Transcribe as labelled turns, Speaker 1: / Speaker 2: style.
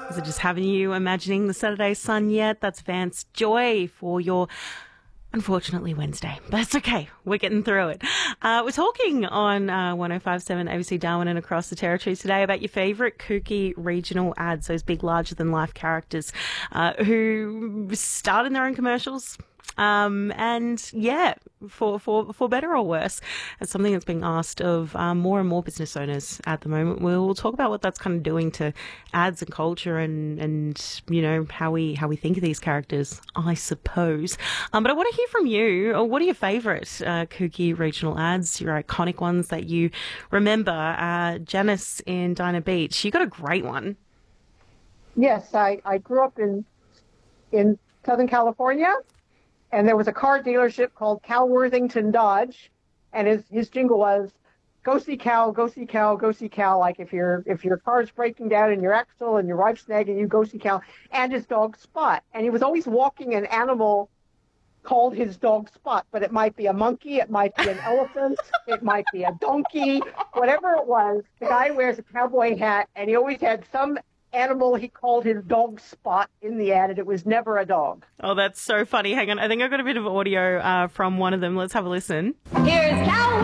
Speaker 1: Is it just having you imagining the Saturday sun yet? That's Vance Joy for your unfortunately Wednesday. But it's okay. We're getting through it. We're talking on 105.7 ABC Darwin and across the territory today about your favourite kooky regional ads, those big larger-than-life characters who start in their own commercials. And yeah, for better or worse, it's something that's being asked of more and more business owners at the moment. We'll talk about what that's kind of doing to ads and culture and you know how we think of these characters, I suppose. But I want to hear from you. What are your favourite kooky regional ads? Your iconic ones that you remember? Janice in Dina Beach, you got a great one.
Speaker 2: Yes, I grew up in Southern California. And there was a car dealership called Cal Worthington Dodge, and his jingle was, "Go see Cal, go see Cal, go see Cal." Like if your car's breaking down in your axle and your wife's nagging you, go see Cal. And his dog Spot, and he was always walking an animal called his dog Spot, but it might be a monkey, it might be an elephant, it might be a donkey, whatever it was. The guy wears a cowboy hat, and he always had some animal he called his dog Spot in the ad, and it was never a dog.
Speaker 1: Oh, that's so funny. Hang on. I think I've got a bit of audio from one of them. Let's have a listen.
Speaker 3: Here's Cal